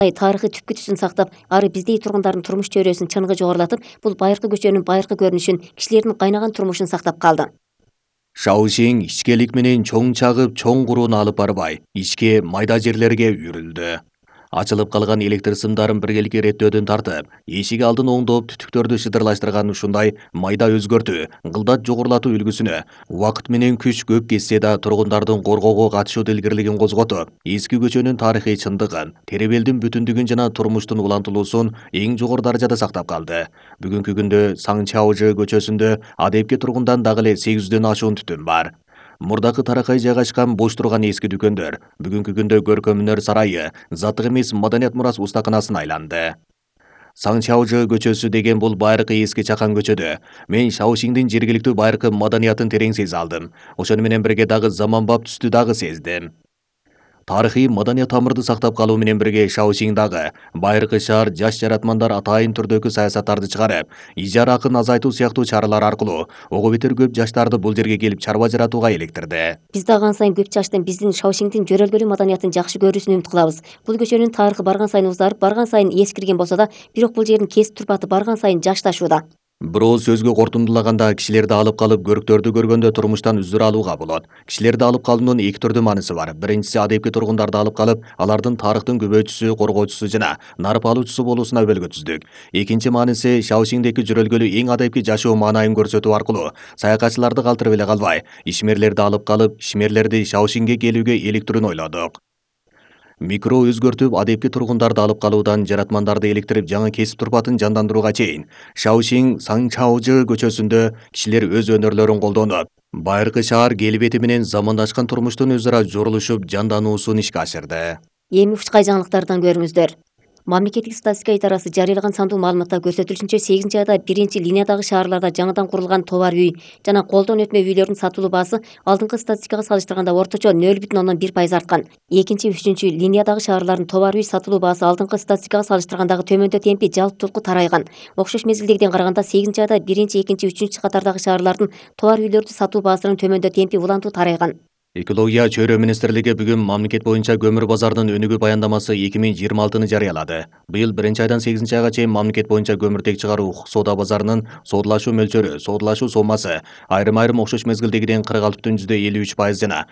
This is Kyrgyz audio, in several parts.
тарыхый түпкү-түсүн сактап, ары биздей тургундардын турмуш чөйрөсүн чыныгы жогорулатып, бул байыркы көчөнүн байыркы көрүнүшүн, кишилердин кайнаган турмушун сактап калды. Шаошиң ичкелик менен чоң чагып, чоң курууну алып барбай, ичке майда жерлерге үрүлдү. Ачылып калган электр сымдарын биргеликке реттөөдөн тартып, эшик алдын оңдоп түтүктөрдү шыдырлаштырган ушундай майда өзгөртүү, кылдат жогорулатуу үлгүсүнө убакыт менен күч көп кетсе да тургундардын коргоого катышуу илгирлигин козготуп, эски көчөнүн тарыхый чындыгын, теребелдин бүтүндүгүн жана турмуштун улантылуусун эң жогору даражада сактап калды. Бүгүнкү күндө Саңчаожы көчөсүндө адепке тургундан дагы эле 800дөн ашуун түтүн бар. Мурдакы таракай жайгашкан бош турган эски дүкөндөр бүгүнкү күндө көркөм өнөр сарайы, заттык эмес маданият мурас устаканасына айланды. Саңчаожы көчөсү деген бул байыркы эски чакан көчөдө мен Шаошиңдин жергиликтүү байыркы маданиятын терең сезе алдым. Ошону менен бирге дагы заманбап түстү дагы сездим. Тарыхый маданият тамырды сактап калуу менен бирге Шаошиң дагы байыркы шаар жаш жаратмандар атайын түрдөгү саясаттарды чыгарып, ижара акын азайтуу сыяктуу чаралар аркылуу ого бетер көп жаштарды бул жерге келип чарба жаратууга электирди. Биз дагы ан сайын көп жаштын биздин Шаошиңдин жөрөлгөлүү маданиятын жакшы көрүүсүн үмүт кылабыз. Бул көчөнүн тарыхы барган сайын узарып, барган сайын эскирген болсо да, бирок бул жердин кесип турпаты барган сайын жашташууда. Бирок сөзгө кортундулаганда кишилерди алып калып көрктөрдү көргөндө турмуштан үздүр алууга болот. Кишилерди алып калуунун эки түрдүү мааниси бар. Биринчиси адепке тургундарды алып калып, алардын тарыхтын күбөйчүсү, коргоочусу жана нарып алуучусу болуусуна өбөлгө түздүк. Экинчи мааниси Шаошиңдеги жөрөлгөлүү эң адепки жашоо маанайын көрсөтүү аркылуу саякатчыларды калтырып эле калбай, ишмерлерди алып калып, ишмерлерди Шаошиңге келүүгө иликтирүүнү ойлодук. Микро өзгөртүп адепке тургундарды алып калуудан жаратмандарды электирип жаңы кесип турпатын жандандырууга чейин Шаошиң Саңчаожы көчөсүндө кишилер өз өнөрлөрүн колдонуп, байыркы шаар келбети менен замандашкан турмуштун өз ара жорулушуп жандануусун ишке ашырды. Эми ушкай жаңылыктардан көрүңүздөр. Мамлекеттик статистика идарасы жарыялаган сандуу маалыматта көрсөтүлүшүнчө 8-айда 1-линиядагы шаарларда жаңыдан курулган товар үй жана колдон өтмө үйлөрдүн сатылуу баасы алдыңкы статистикага салыштырганда орточо 0,1% арткан. 2-3-линиядагы шаарлардын товар үй сатылуу баасы алдыңкы статистикага салыштыргандагы төмөндөө темпи жалптулку тарайган. Окшош мезгилдегиден караганда 8-айда 1-2-3 катардагы шаарлардын товар үйлөрдү сатуу баасынын төмөндөө темпи улантуу тарайган. Экология чөйрө министрлиги бүгүн мамлекет боюнча көмүр базарынын өнүгүү баяндамасы 2026-ны жарыялады. Быйыл 1-айдан 8-айга чейин мамлекет боюнча көмүртек чыгаруу соода базарынын соодалашуу мөлчөрү, соодалашуу сомасы айрым окшош мезгилдегиден 46,53% жана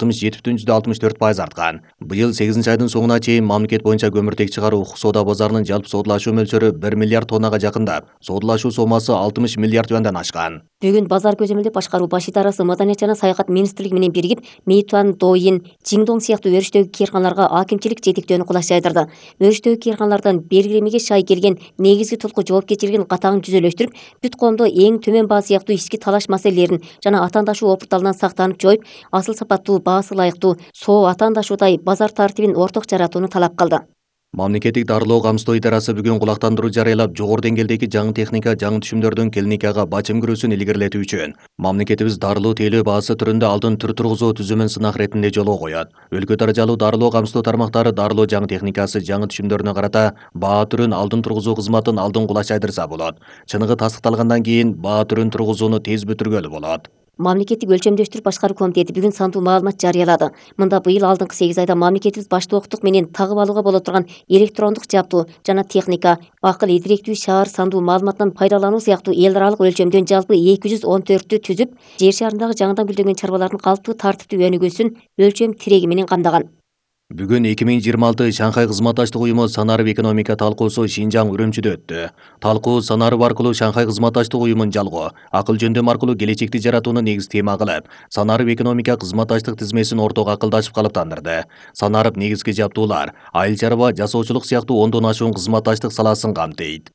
67,64% арткан. Быйыл 8-айдын соңуна чейин мамлекет боюнча көмүртек чыгаруу соода базарынын жалпы соодалашуу мөлчөрү 1 миллиард тоннага жакындап, соодалашуу сомасы 60 миллиард юандан ашкан. Бүгүн базар көзөмөлдөп башкаруу баш идарасы Маданият жана саякат министрлиги менен биригип Мейтуан, Доин, Жиңдоң сыяктуу өрүштөгү кыйырканаларга акимчилик жетектөөнү кулаш жайдырды. Өрүштөгү кыйырканалардан белгилемеге шай келген негизги тулку жоопкерчилигин катаң жүзөлөштүрүп, бүт коомдо эң төмөн баа сыяктуу ички талаш маселелерин жана атаандашуу опурталынан сактанып жоюп, асыл сапаттуу, баасы ылайыктуу, соо атаандашуудай базар тартибин орток жаратууну талап кылды. Мамлекеттик дарылоо камсыздоо идарасы бүгүн кулактандыруу жарыялап, жогору деңгээлдеги жаңы техника, жаңы түшүмдөрдүн клиникага бачым кирүүсүн илгерилетүү үчүн мамлекетибиз дарылоо тейлөө баасы түрүндө алдын түр тургузуу түзүмүн сынак иретинде жолго коет. Өлкө даражалуу дарылоо камсыздоо тармактары дарылоо жаңы техникасы, жаңы түшүмдөрүнө карата баа түрүн алдын тургузуу кызматын алдын кулаш жайдырса болот. Чыныгы тастыкталгандан кийин баа түрүн тургузууну тез бүтүргөлү болот. Мамлекеттик өлчөмдөштүрүп башкаруу комитети бүгүн сандуу маалымат жарыялады. Мында быйыл алдыңкы 8 айда мамлекетибиз баштоокдук менен тагып алууга боло турган электрондук жабдуу жана техника, акыл идиректүү шаар сандуу маалыматынан пайдалануу сыяктуу эл аралык өлчөмдөн жалпы 214-тү түзүп, жер шарындагы жаңыдан гүлдөгөн чарбалардын калыптуу тартиптүү өнүгүүсүн өлчөм тиреги менен камдаган. Бүгүн 2026 Шанхай кызматташтык уюму санарып экономика талкуусу Шинжаң Үрүмчүдө өттү. Талкуу санарып аркылуу Шанхай кызматташтык уюмун жалгоо, акыл жөндөм аркылуу келечекти жаратууну негиз тема кылып, санарып экономика кызматташтык тизмесин ортого акылдашып калыптандырды. Санарып негизги жабдуулар, айыл чарба жасоочулук сыяктуу 10дон ашуун кызматташтык саласын камтыйт.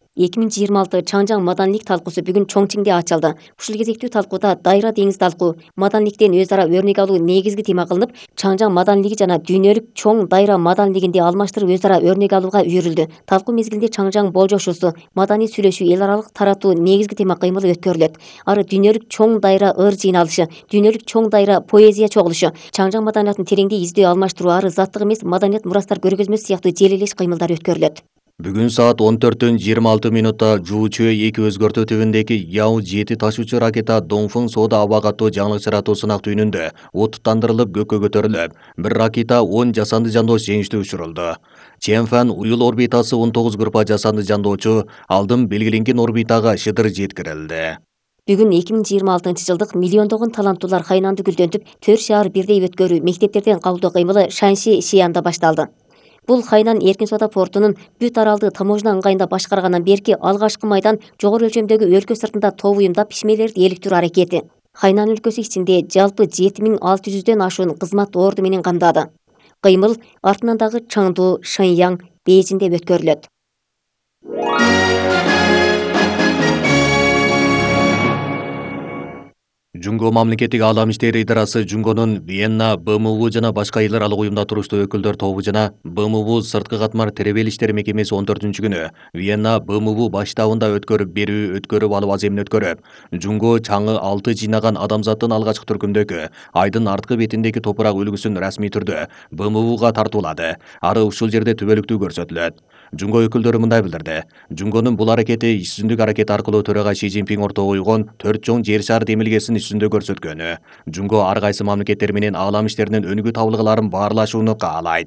2026 Чаңжаң маданилик талкуусу бүгүн Чоңчиңде ачылды. Ушул кезектүү талкууда дайра деңиз талкуу, маданиликтен өз ара өрнөк алуу негизги тема кылынып, Чаңжаң маданилиги жана дүйнөлүк чоң дайра маданилигинде алмаштырып өз ара өрнөк алууга үйрүлдү. Талкуу мезгилинде Чаңжаң болжошусу, маданий сүйлөшүү, эл аралык таратуу негизги тема кыймылы өткөрүлөт. Ары дүйнөлүк чоң дайра ыр жыйналышы, дүйнөлүк чоң дайра поэзия чогулушу, Чаңжаң маданиятын тереңдей издөө алмаштыруу, ары заттык эмес маданият мурастар көргөзмөсү сыяктуу желелеш кыймылдар өткөрүлөт. Бүгүн саат 14:26 Жуучө 2 өзгөртүү түбүндөгү Яо-7 ташуучу ракета Доңфың соода абага аттуу жаңылык жаратуу сынак түйүнүндө оттандырылып көккө көтөрүлүп, бир ракета 10 жасанды жандооч жеңиштүү учурулду. Чэнфэн уюл орбитасы 19 группа жасанды жандоочу алдын белгиленген орбитага шыдыр жеткирилди. Бүгүн 2026 жылдык миллиондогон таланттуулар хайнанды гүлдөнтүп, 4 шаар бирдей өткөрүү мектептерден кабылдоо кыймылы Шанши Шиянда башталды. Бул Хайнан эркин соода портунун бүт аралды таможня ыңгайында башкаргандан берки алгачкы майдан жогору өлчөмдөгү өлкө сыртында топ уюмдап писмелерди иликтирүү аракети. Хайнан өлкөсү ичинде жалпы 7600дөн ашуун кызмат орду менен камдады. Кыймыл артынан дагы Чаңду, Шэньян, Бейжинде өткөрүлөт. Жунго мамлекеттик Аалам иштери идарасы Жунгонун Виенна, БМУ жана башка эл аралык уюмда туруштуу өкүлдөр тобу жана БМУ сырткы катмар теребел иштери мекемеси 14-күнү Виенна БМУ баш штабында өткөрүп алып аземин өткөрүп, Жунго чаңы 6 жыйнаган адамзаттын алгачкы түркүмдөгү айдын арткы бетиндеги топурак үлгүсүн расмий түрдө БМУга тартуулады. Ары ушул жерде түбөлүктүү көрсөтүлөт. Жунго өкүлдөрү мындай билдирди. Жунгонун бул аракети иш жүзүндүк аракет аркылуу төрага Ши Цзиньпин ортого койгон 4 чоң жер шар демилгесин иш жүзүндө көрсөткөнү. Жунго ар кайсы мамлекеттер менен аалам иштеринин өнүгүү табылгаларын баарлашууну каалайт.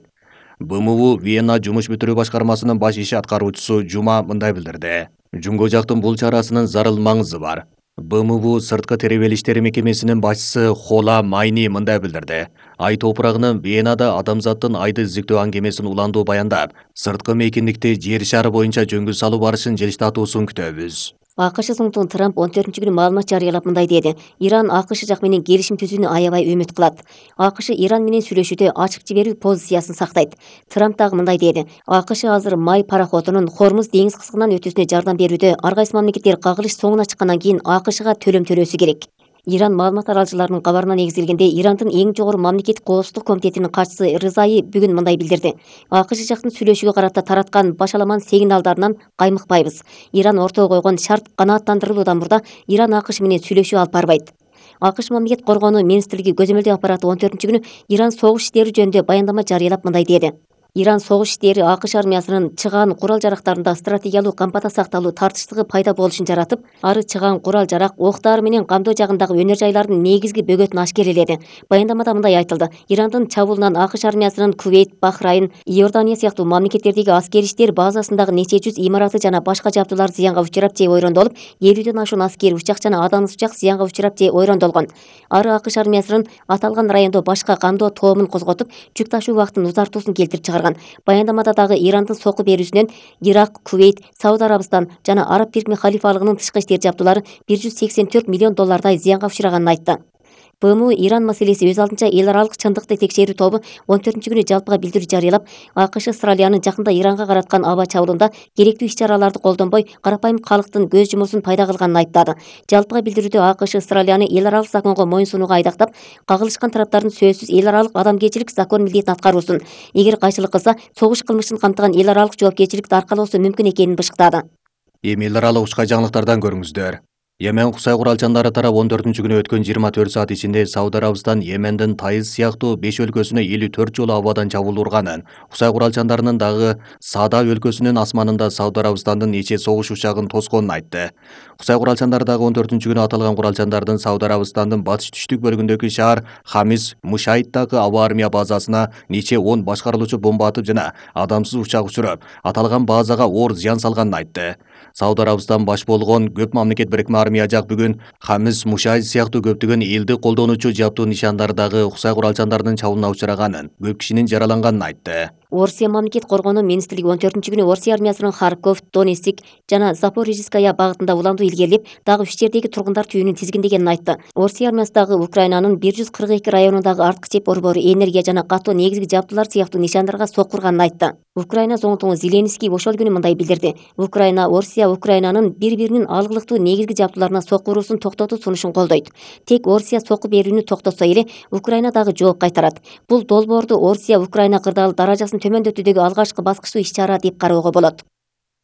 БМУ Виенна жумуш бүтүрүү башкармасынын баш иш аткаруучусу Жума мындай билдирди. Жунго жактын бул чарасынын зарыл маңызы бар. БМУ сырткы теребел иштери мекемесинин башчысы Хола Майни мындай билдирди. Ай топурагынын Венада адамзаттын айды издиктөө аңгемесин уландуу баяндап, сырткы мейкиндикти жер шары боюнча жөнгө салуу барышын жылыштатуусун күтөбүз. АКШ соңтун Трамп 14-күнү маалымат жарыялап мындай деди. Иран АКШ жак менен келишим түзүүнү аябай үмүт кылат. АКШ Иран менен сүйлөшүүдө ачык жиберүү позициясын сактайт. Трамп дагы мындай деди. АКШ азыр май пароходунун Хормуз деңиз кыскынан өтүүсүнө жардам берүүдө ар кайсы мамлекеттер кагылыш соңуна чыккандан кийин АКШга төлөм төлөөсү керек. Иран маалымат аралчыларынын кабарына негизделгенде Ирандын эң жогору мамлекеттик коопсуздук комитетинин катчысы Рызайы бүгүн мындай билдирди. АКШ жактын сүйлөшүүгө карата тараткан башаламан сигналдарынан каймыкпайбыз. Иран ортого койгон шарт канааттандырылуудан мурда Иран АКШ менен сүйлөшүү алып барбайт. АКШ мамлекет коргонуу министрлиги көзөмөлдөө аппараты 14-күнү Иран согуш иштери жөнүндө баяндама жарыялап мындай деди. Иран согуш иштери АКШ армиясынын чыгаан курал-жарактарында стратегиялуу кампата сакталуу тартыштыгы пайда болушун жаратып, ары чыгаан курал-жарак, оқ-дары менен камдоо жагындагы өнөр жайлардын негизги бөгөтүн ашкереледи. Баяндамада мындай айтылды. Ирандын чабуулунан АКШ армиясынын Кувейт, Бахрайн, Иордания сыяктуу мамлекеттердеги аскери иштер базасындагы нече жүз имараты жана башка жабдуулар зыянга учурап же ойрондолуп, 50дөн ашуун аскери учак жана адамсыз учак зыянга учурап же ойрондолгон. Ары АКШ армиясынын аталган райондо башка камдоо тоомун козготуп, жүк ташуу убактын узартуусун келтирип чыгарган. Баяндамада дагы Ирандын соку берүүсүнөн Ирак, Кувейт, Сауд Арабистан жана Араб Бирикме халифалыгынын тышкы иштер жабдуулары $184 миллион зыянга учураганын айтты. БМУ Иран маселеси өз алдынча эл аралык чындыкты текшерүү тобу 14-күнү жалпыга билдирүү жарыялап, АКШ Австралиянын жакында Иранга караткан аба чабуулунда керектүү иш-чараларды колдонбой, карапайым калктын көз жумуусун пайда кылганын айыптады. Жалпыга билдирүүдө АКШ Австралияны эл аралык законго моюнсунууга айдактап, кагылышкан тараптардын сөзсүз эл аралык адамгерчилик закон милдетин аткаруусун, эгер кайшылык кылса, согуш кылмышын камтыган эл аралык жоопкерчиликти аркалоосу мүмкүн экенин бышыктады. Эми эл аралык учка жаңылыктардан көрүңүздөр. Йемен кусай куралчандары тарап 14-күнү өткөн 24 саат ичинде Сауд Арабистан Йемендин Таиз сыяктуу 5 өлкөсүнө 54 жолу абадан чабуул урганын, кусай куралчандарынын дагы Саада өлкөсүнүн асманында Сауд Арабистандын нече согуш учагын тосконун айтты. Кусай куралчандары дагы 14-күнү аталган куралчандардын Сауд Арабистандын батыш түштүк бөлүгүндөгү шаар Хамис Мушайттагы аба армия базасына нече 10 башкарылуучу бомба атып жана адамсыз учак учуруп, аталган базага оор зыян салганын айтты. Сауд Арабистан баш болгон көп мамлекет бирикме армия жак бүгүн Хамис Мушайт сыяктуу көптөгөн элди колдонуучу жаптуу нишандардагы кусай куралчандардын чабуулуна учураганын, көп кишинин жараланганын айтты. Орусия мамлекет коргонуу министрлиги 14-күнү Орусия армиясынын Харьков, Донецк жана Запорижская багытында уландуу илгерилеп, дагы 3 жердеги тургундар түйүнүн тизгиндегенин айтты. Орусия армиясы дагы Украинанын 142 районундагы арткы чеп борбору, энергия жана катуу негизги жабдуулар сыяктуу нишандарга сокку урганын айтты. Украина зоңтоңу Зеленский ошол күнү мындай билдирди. Орусия Украинанын бири-биринин алгылыктуу негизги жабдууларына сокку уруусун токтотуу сунушун колдойт. Тек Орусия сокку берүүнү токтотсо эле Украина дагы жооп кайтарат. Бул долбоорду Орусия Украина кырдаал даражасын төмөндөтүүдөгү алгачкы баскычтуу иш-чара деп кароого болот.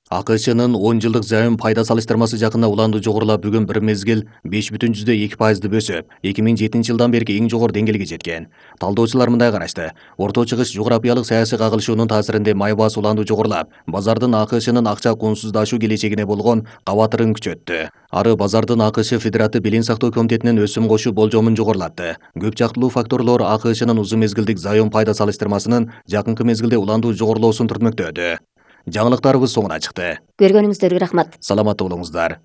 АКШнын 10 жылдык зайым пайда салыштырмасы жакында уланды жогорулап бүгүн бир мезгил 5,2% өсүп, 2007 жылдан берки эң жогору деңгээлге жеткен. Талдоочулар мындай карашты. Орто чыгыш жографиялык саясий кагылышуунун таасиринде май баасы уланды жогорулап, базардын АКШнын акча куунсуздашуу келечегине болгон кабатырын күчөттү. Ары базардын АКШ Федератив билим сактоо комитетинин өсүм кошуу болжомун жогорулатты. Көп жактылуу факторлор АКШнын узун мезгилдик зайым пайда салыштырмасынын жакынкы мезгилде уланды жогорулоосун түртмөктөдү. Жаңылыктарыбыз соңуна чыкты. Көргөнүңүздөргө рахмат. Саламатта болуңуздар.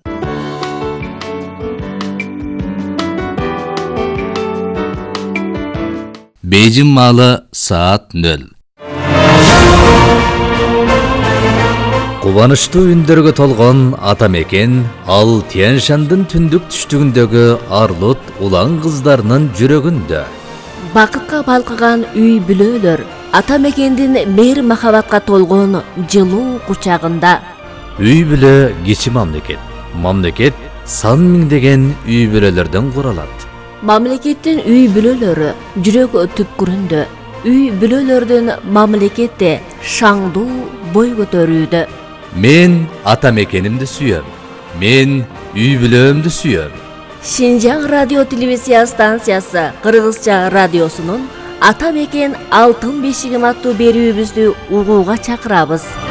Бейжің маалы саат 0. Кубанычтуу үндөргө толгон ата мекен ал Тянь-Шандын түндүк түштүгүндөгү арлут улан кыздарынын жүрөгүндө. Бакытка балкыган үй бүлөлөр ата мекендин мейир махабатка толгон жылуу кучагында. Үй бүлө кичи мамлекет. Мамлекет сан миңдеген үй бүлөлөрдөн куралат. Мамлекеттин үй бүлөлөрү жүрөк түпкүрүндө. Үй бүлөлөрдүн мамлекетте шаңдуу бой көтөрүүдө. Мен ата мекенимди сүйөм. Мен үй бүлөмдү сүйөм. Шинжаң радио телевизия станциясы Кыргызча радиосунун Ата мекен алтын бешигим аттуу берүүбүздү угууга чакырабыз.